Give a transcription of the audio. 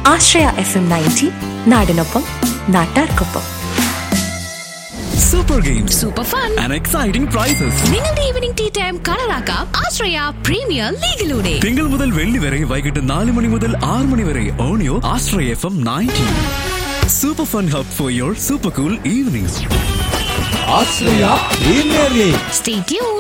ആശ്രയ FM 90 നാടിനൊപ്പം നാട്ടാർക്കൊപ്പം. Super games, super fun and exciting prices. നിങ്ങളുടെ ഈവനിംഗ് ടീ ടൈം കളറാക്കാം ആശ്രയ premier ലീഗിലൂടെ. തിങ്കൾ മുതൽ വെള്ളി വരെ വൈകിട്ട് 4 മണി മുതൽ 6 മണി വരെ ഓണിയോ ആശ്രയ FM 90. Super fun hub for your super cool evenings. Australia Premier League. Stay tuned.